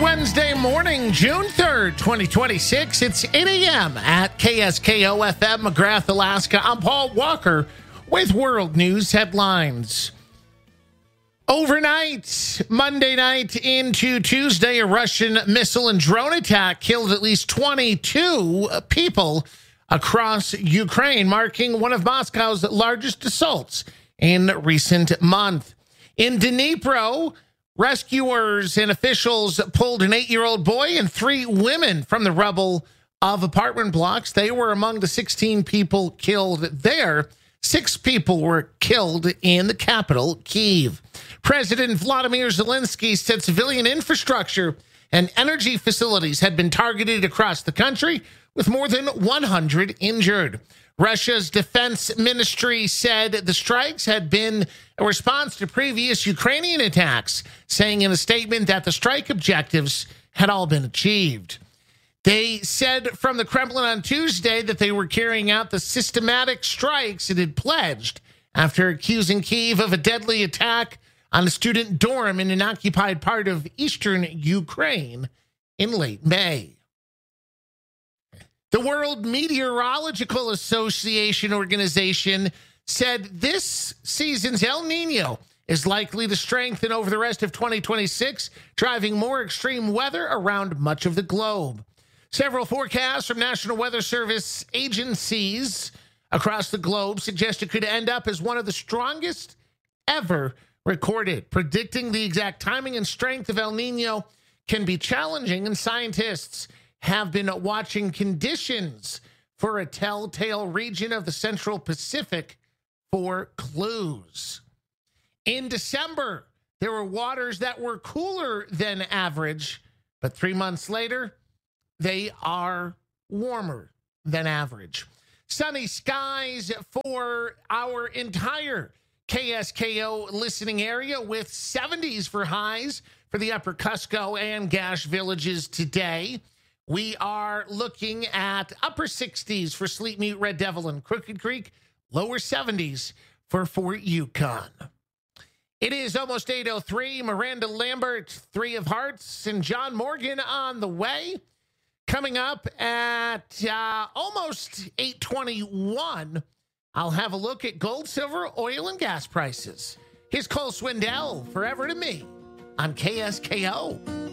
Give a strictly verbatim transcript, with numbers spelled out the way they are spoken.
Wednesday morning, June third, twenty twenty-six. It's eight a.m. at K S K O F M, McGrath, Alaska. I'm Paul Walker with World News headlines. Overnight, Monday night into Tuesday, a Russian missile and drone attack killed at least twenty-two people across Ukraine, marking one of Moscow's largest assaults in recent months. In Dnipro, rescuers and officials pulled an eight-year-old boy and three women from the rubble of apartment blocks. They were among the sixteen people killed there. Six people were killed in the capital, Kyiv. President Vladimir Zelensky said civilian infrastructure and energy facilities had been targeted across the country, with more than one hundred injured. Russia's defense ministry said the strikes had been a response to previous Ukrainian attacks, saying in a statement that the strike objectives had all been achieved. They said from the Kremlin on Tuesday that they were carrying out the systematic strikes it had pledged after accusing Kyiv of a deadly attack on a student dorm in an occupied part of eastern Ukraine in late May. The World Meteorological Association organization said this season's El Nino is likely to strengthen over the rest of twenty twenty-six, driving more extreme weather around much of the globe. Several forecasts from National Weather Service agencies across the globe suggest it could end up as one of the strongest ever recorded. Predicting the exact timing and strength of El Nino can be challenging, and scientists have been watching conditions for a telltale region of the Central Pacific for clues. In December, there were waters that were cooler than average, but three months later, they are warmer than average. Sunny skies for our entire K S K O listening area, with seventies for highs for the Upper Cusco and Gash villages today. We are looking at upper sixties for Sleep Mute, Red Devil, and Crooked Creek, lower seventies for Fort Yukon. It is almost eight oh three. Miranda Lambert, Three of Hearts, and John Morgan on the way. Coming up at uh, almost eight twenty-one, I'll have a look at gold, silver, oil, and gas prices. Here's Cole Swindell, Forever to Me, on K S K O.